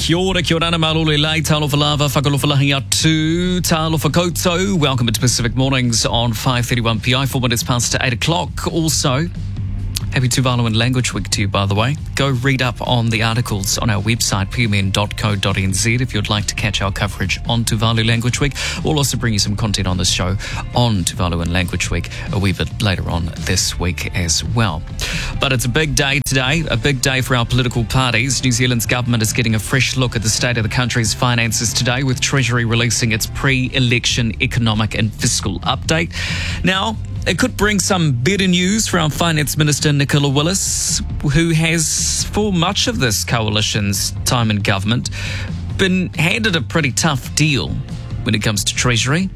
Kia ora, malole lai, talofa lava, whakalofa lahi atu, talofa koutou. Welcome to Pacific Mornings on 5:31 PI, 4 minutes past 8 o'clock. Also, happy Tuvaluan Language Week to you, by the way. Go read up on the articles on our website, pmn.co.nz, if you'd like to catch our coverage on Tuvalu Language Week. We'll also bring you some content on the show on Tuvaluan Language Week a wee bit later on this week as well. But it's a big day today, a big day for our political parties. New Zealand's government is getting a fresh look at the state of the country's finances today, with Treasury releasing its pre-election economic and fiscal update. Now, it could bring some better news for our Finance Minister, Nicola Willis, who has, for much of this coalition's time in government, been handed a pretty tough deal when it comes to Treasury.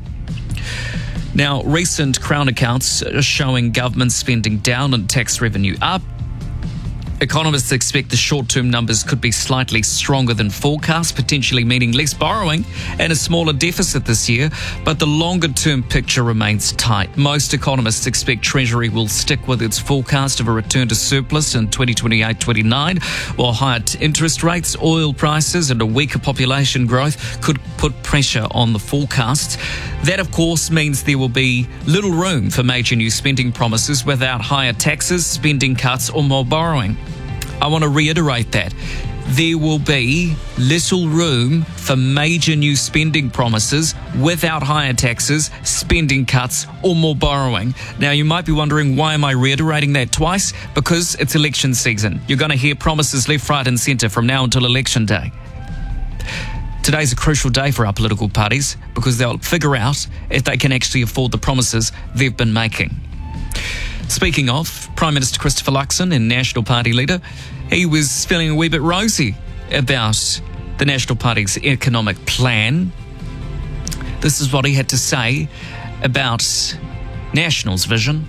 Now, recent Crown accounts are showing government spending down and tax revenue up. Economists expect the short-term numbers could be slightly stronger than forecast, potentially meaning less borrowing and a smaller deficit this year, but the longer-term picture remains tight. Most economists expect Treasury will stick with its forecast of a return to surplus in 2028-29, while higher interest rates, oil prices and a weaker population growth could put pressure on the forecasts. That, of course, means there will be little room for major new spending promises without higher taxes, spending cuts or more borrowing. I want to reiterate that. There will be little room for major new spending promises without higher taxes, spending cuts or more borrowing. Now, you might be wondering, why am I reiterating that twice? Because it's election season. You're going to hear promises left, right and centre from now until election day. Today's a crucial day for our political parties because they'll figure out if they can actually afford the promises they've been making. Speaking of, Prime Minister Christopher Luxon and National Party leader, he was feeling a wee bit rosy about the National Party's economic plan. This is what he had to say about National's vision.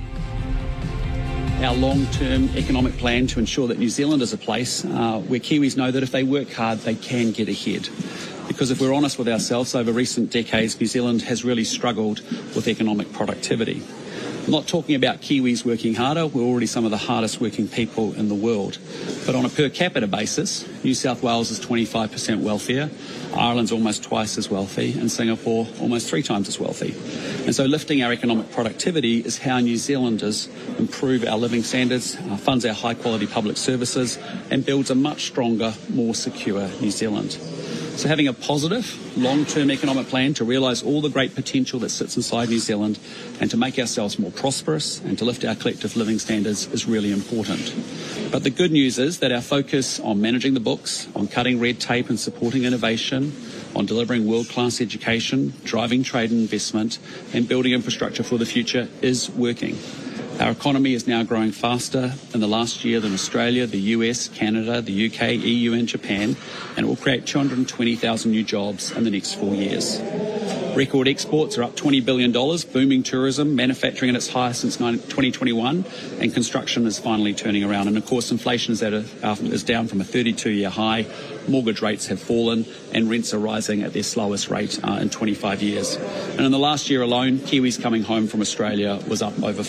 Our long-term economic plan to ensure that New Zealand is a place where Kiwis know that if they work hard, they can get ahead. Because if we're honest with ourselves, over recent decades, New Zealand has really struggled with economic productivity. I'm not talking about Kiwis working harder. We're already some of the hardest working people in the world. But on a per capita basis, New South Wales is 25% wealthier, Ireland's almost twice as wealthy, and Singapore almost 3 times as wealthy. And so lifting our economic productivity is how New Zealanders improve our living standards, funds our high quality public services, and builds a much stronger, more secure New Zealand. So having a positive, long-term economic plan to realise all the great potential that sits inside New Zealand and to make ourselves more prosperous and to lift our collective living standards is really important. But the good news is that our focus on managing the books, on cutting red tape and supporting innovation, on delivering world-class education, driving trade and investment, and building infrastructure for the future is working. Our economy is now growing faster in the last year than Australia, the US, Canada, the UK, EU and Japan, and it will create 220,000 new jobs in the next 4 years. Record exports are up $20 billion, booming tourism, manufacturing at its highest since 2021, and construction is finally turning around. And of course, inflation is down from a 32-year high, mortgage rates have fallen, and rents are rising at their slowest rate in 25 years. And in the last year alone, Kiwis coming home from Australia was up over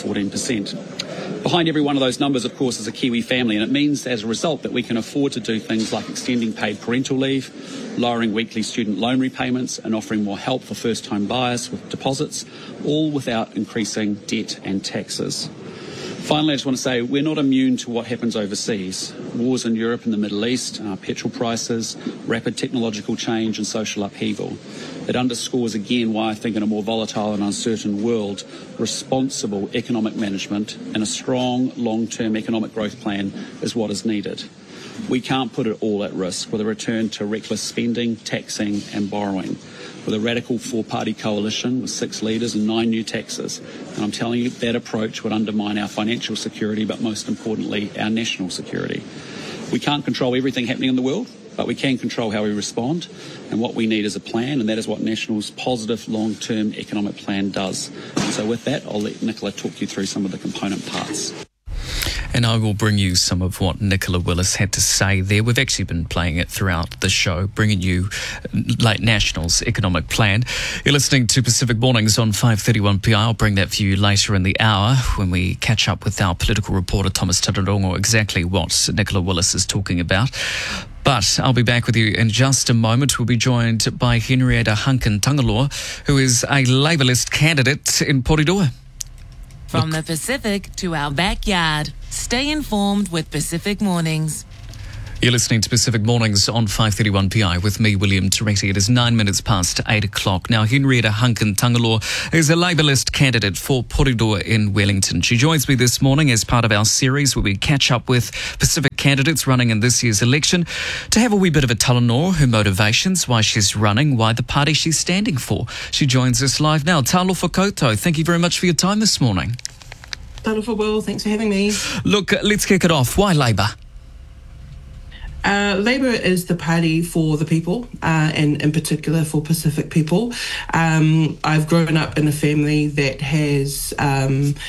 14%. Behind every one of those numbers, of course, is a Kiwi family, and it means as a result that we can afford to do things like extending paid parental leave, lowering weekly student loan repayments and offering more help for first-time buyers with deposits, all without increasing debt and taxes. Finally, I just want to say we're not immune to what happens overseas. Wars in Europe and the Middle East, petrol prices, rapid technological change and social upheaval. It underscores again why I think in a more volatile and uncertain world, responsible economic management and a strong long-term economic growth plan is what is needed. We can't put it all at risk with a return to reckless spending, taxing and borrowing. With a radical 4-party coalition with 6 leaders and 9 new taxes. And I'm telling you, that approach would undermine our financial security, but most importantly, our national security. We can't control everything happening in the world, but we can control how we respond. And what we need is a plan, and that is what National's positive long-term economic plan does. And so with that, I'll let Nicola talk you through some of the component parts. And I will bring you some of what Nicola Willis had to say there. We've actually been playing it throughout the show, bringing you Late National's economic plan. You're listening to Pacific Mornings on 5:31 PI. I'll bring that for you later in the hour when we catch up with our political reporter, Thomas Tararongo, exactly what Nicola Willis is talking about. But I'll be back with you in just a moment. We'll be joined by Henrietta Huncan-Tangaloa, who is a Labour-list candidate in Porirua. From the Pacific to our backyard. Stay informed with Pacific Mornings. You're listening to Pacific Mornings on 531 PI with me, William Toretti. It is 9 minutes past 8 o'clock. Now, Henrietta Huncan-Tangaloa is a Labour-list candidate for Porirua in Wellington. She joins me this morning as part of our series where we catch up with Pacific candidates running in this year's election to have a wee bit of a talanoa, her motivations, why she's running, why the party she's standing for. She joins us live now. Talofa koutou, thank you very much for your time this morning. Talofa Will, thanks for having me. Look, let's kick it off. Why Labour? Labour is the party for the people, and in particular for Pacific people. I've grown up in a family that has